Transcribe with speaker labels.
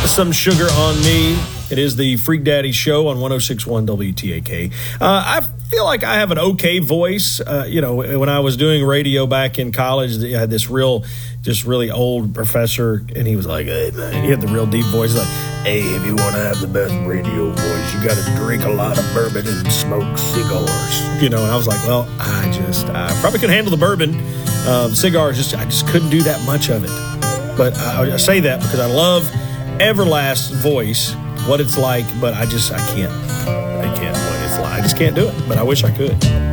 Speaker 1: Some Sugar on Me. It is the Freak Daddy Show on 106.1 WTAK. I feel like I have an okay voice. When I was doing radio back in college, I had this really old professor, and he was like, hey, man, he had the real deep voice. Like, hey, if you want to have the best radio voice, you got to drink a lot of bourbon and smoke cigars. And I was like, well, I probably could handle the bourbon. Cigars, I just couldn't do that much of it. But I say that because I love Everlast's voice, what it's like, but I can't what it's like. I just can't do it, but I wish I could.